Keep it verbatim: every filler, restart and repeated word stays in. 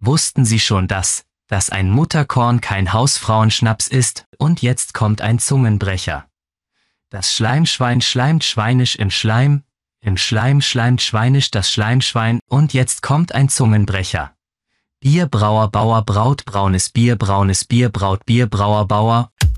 Wussten Sie schon das, dass ein Mutterkorn kein Hausfrauenschnaps ist, und jetzt kommt ein Zungenbrecher. Das Schleimschwein schleimt schweinisch im Schleim, im Schleim schleimt schweinisch das Schleimschwein, und jetzt kommt ein Zungenbrecher. Bierbrauer Bauer braut braunes Bier, braunes Bier braut Bier, Brauer Bauer.